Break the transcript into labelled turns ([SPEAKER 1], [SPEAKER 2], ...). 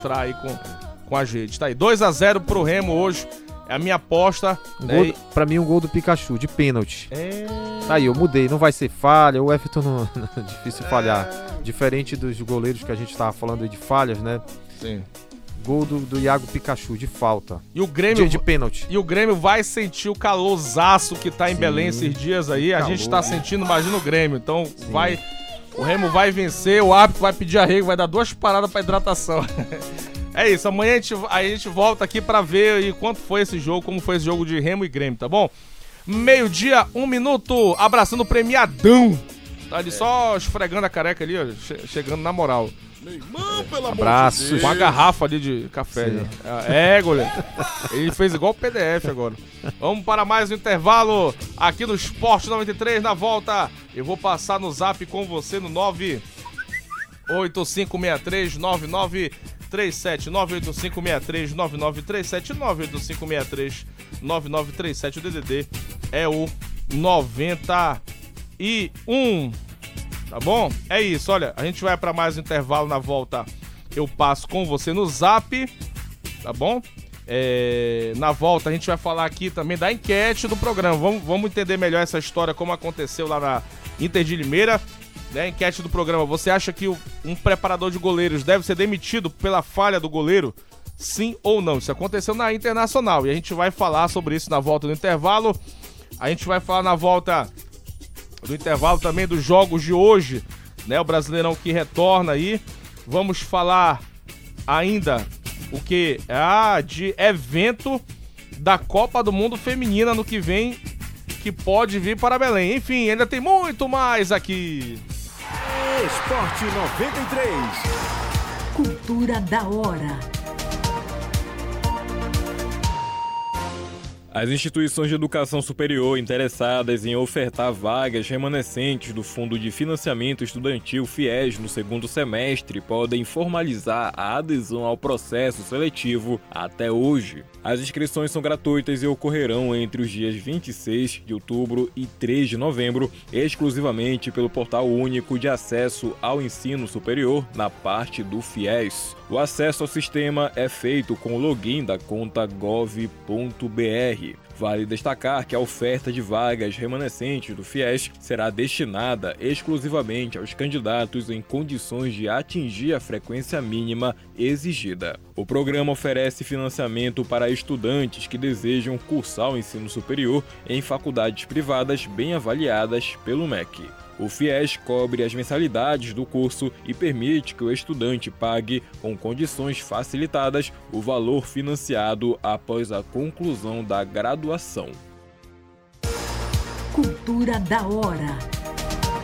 [SPEAKER 1] entrar aí com a gente. Tá aí, 2-0 pro Remo hoje. É a minha aposta.
[SPEAKER 2] Pra mim, um gol do Pikachu, de pênalti. Tá aí, eu mudei. Não vai ser falha. O Everton não é difícil falhar. Diferente dos goleiros que a gente tava falando aí de falhas, né?
[SPEAKER 1] Sim.
[SPEAKER 2] Gol do Iago Pikachu, de falta.
[SPEAKER 1] E o Grêmio,
[SPEAKER 2] de pênalti.
[SPEAKER 1] E o Grêmio vai sentir o calorzaço que tá em Belém esses dias aí. A gente tá sentindo, imagina o Grêmio. Então o Remo vai vencer, o árbitro vai pedir arrego, vai dar 2 paradas pra hidratação. É isso, amanhã a gente volta aqui pra ver aí quanto foi esse jogo, como foi esse jogo de Remo e Grêmio, tá bom? 12:01, 1 minuto, abraçando o premiadão. Tá ali só esfregando a careca ali, ó, chegando na moral.
[SPEAKER 2] Abraços.
[SPEAKER 1] Com a garrafa ali de café. Né? Goleiro. Ele fez igual o PDF agora. Vamos para mais um intervalo aqui no Esporte 93. Na volta, eu vou passar no zap com você no 985639937. 985639937. 985639937. O DDD é o 91. Tá bom? É isso, olha, a gente vai para mais um intervalo. Na volta eu passo com você no zap, tá bom? Na volta a gente vai falar aqui também da enquete do programa. Vamos entender melhor essa história, como aconteceu lá na Inter de Limeira, né? Enquete do programa: você acha que um preparador de goleiros deve ser demitido pela falha do goleiro? Sim ou não? Isso aconteceu na Internacional e a gente vai falar sobre isso na volta do intervalo. A gente vai falar na volta do intervalo também dos jogos de hoje, né? O Brasileirão que retorna aí. Vamos falar ainda o que? De evento da Copa do Mundo Feminina no que vem, que pode vir para Belém. Enfim, ainda tem muito mais aqui.
[SPEAKER 3] Esporte 93.
[SPEAKER 4] Cultura da hora.
[SPEAKER 5] As instituições de educação superior interessadas em ofertar vagas remanescentes do Fundo de Financiamento Estudantil FIES no segundo semestre podem formalizar a adesão ao processo seletivo até hoje. As inscrições são gratuitas e ocorrerão entre os dias 26 de outubro e 3 de novembro, exclusivamente pelo Portal Único de Acesso ao Ensino Superior na parte do FIES. O acesso ao sistema é feito com o login da conta gov.br. Vale destacar que a oferta de vagas remanescentes do FIES será destinada exclusivamente aos candidatos em condições de atingir a frequência mínima exigida. O programa oferece financiamento para estudantes que desejam cursar o ensino superior em faculdades privadas bem avaliadas pelo MEC. O FIES cobre as mensalidades do curso e permite que o estudante pague, com condições facilitadas, o valor financiado após a conclusão da graduação.
[SPEAKER 4] Cultura da hora.